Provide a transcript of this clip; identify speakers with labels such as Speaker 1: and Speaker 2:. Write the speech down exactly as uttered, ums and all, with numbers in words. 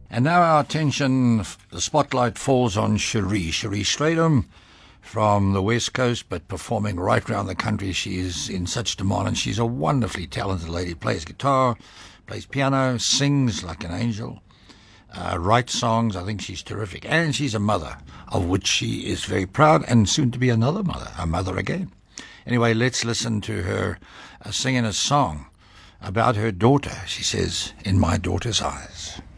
Speaker 1: And now our attention, the spotlight falls on Cherie. Cherie Stradom from the West Coast, but performing right around the country. She is in such demand, and she's a wonderfully talented lady. Plays guitar, plays piano, sings like an angel, uh, writes songs. I think she's terrific. And she's a mother, of which she is very proud, and soon to be another mother, a mother again. Anyway, let's listen to her uh, singing a song about her daughter. She says, "In My Daughter's Eyes."